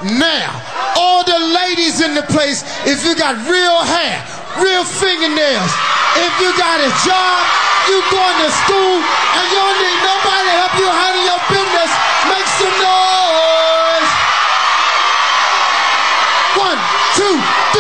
Now, all the ladies in the place, if you got real hair, real fingernails, if you got a job, you going to school, and your nigga